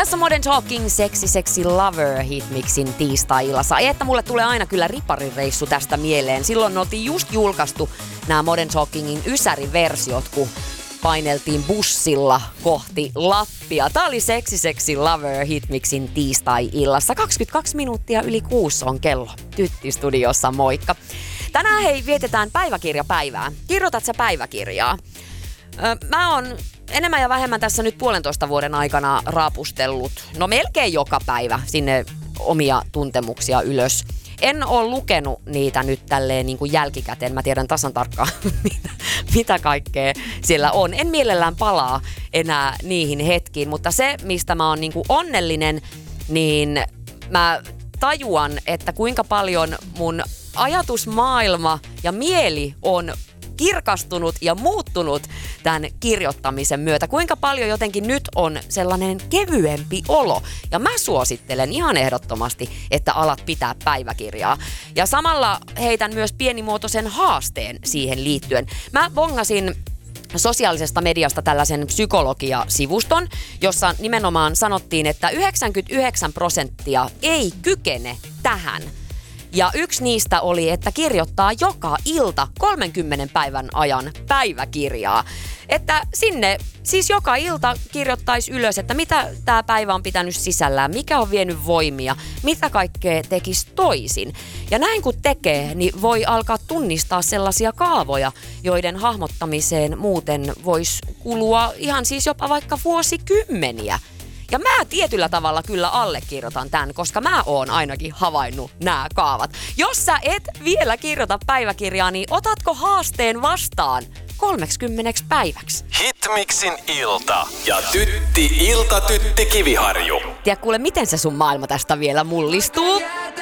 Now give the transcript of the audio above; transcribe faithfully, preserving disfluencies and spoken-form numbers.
Tässä Modern Talking Sexy Sexy Lover Hitmixin tiistai-illassa. Ei, että mulle tulee aina kyllä riparireissu tästä mieleen. Silloin me oltiin just julkaistu nämä Modern Talkingin ysäriversiot, kun paineltiin bussilla kohti Lappia. Tää oli Sexy Sexy Lover Hitmixin tiistai-illassa. kaksikymmentäkaksi minuuttia yli kuusi on kello. Tytti-studiossa, moikka. Tänään hei, vietetään päiväkirjapäivää. Kirjoitat sä päiväkirjaa? Öö, mä oon enemmän ja vähemmän tässä nyt puolentoista vuoden aikana raapustellut, no melkein joka päivä sinne omia tuntemuksia ylös. En ole lukenut niitä nyt tälleen niin kuin jälkikäteen. Mä tiedän tasan tarkkaan, mitä, mitä kaikkea siellä on. En mielellään palaa enää niihin hetkiin, mutta se, mistä mä oon niin kuin onnellinen, niin mä tajuan, että kuinka paljon mun ajatusmaailma ja mieli on kirkastunut ja muuttunut tämän kirjoittamisen myötä. Kuinka paljon jotenkin nyt on sellainen kevyempi olo. Ja mä suosittelen ihan ehdottomasti, että alat pitää päiväkirjaa. Ja samalla heitän myös pienimuotoisen haasteen siihen liittyen. Mä bongasin sosiaalisesta mediasta tällaisen psykologia-sivuston, jossa nimenomaan sanottiin, että yhdeksänkymmentäyhdeksän prosenttia ei kykene tähän. Ja yksi niistä oli, että kirjoittaa joka ilta kolmenkymmenen päivän ajan päiväkirjaa. Että sinne siis joka ilta kirjoittaisi ylös, että mitä tämä päivä on pitänyt sisällään, mikä on vienyt voimia, mitä kaikkea tekisi toisin. Ja näin kun tekee, niin voi alkaa tunnistaa sellaisia kaavoja, joiden hahmottamiseen muuten voisi kulua ihan siis jopa vaikka vuosikymmeniä. Ja mä tietyllä tavalla kyllä allekirjoitan tämän, koska mä oon ainakin havainnut nämä kaavat. Jos sä et vielä kirjoita päiväkirjaa, niin otatko haasteen vastaan kolmekymmentä päiväksi? Hitmixin ilta ja tytti ilta tytti Kiviharju. Tiedä kuule, miten se sun maailma tästä vielä mullistuu?